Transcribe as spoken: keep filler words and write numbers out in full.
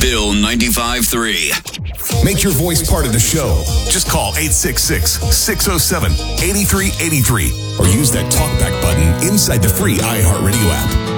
Bill ninety-five three. Make your voice part of the show. Just call eight six six, six oh seven, eight three eight three or use that talkback button inside the free iHeartRadio app.